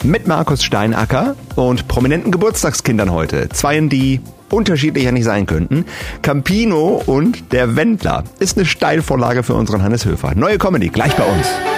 mit Markus Steinacker und prominenten Geburtstagskindern heute. Zweien, die unterschiedlicher nicht sein könnten. Campino und der Wendler ist eine Steilvorlage für unseren Hannes Höfer. Neue Comedy, gleich bei uns.